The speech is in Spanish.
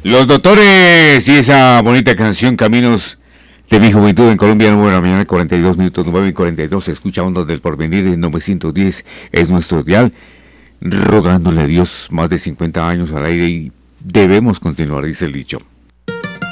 Los Doctores y esa bonita canción Caminos de mi juventud en Colombia, 9 de la mañana, 42 minutos, 9:42, se escucha Ondas del Porvenir, en 910 es nuestro dial, rogándole a Dios más de 50 años al aire y debemos continuar, dice el dicho.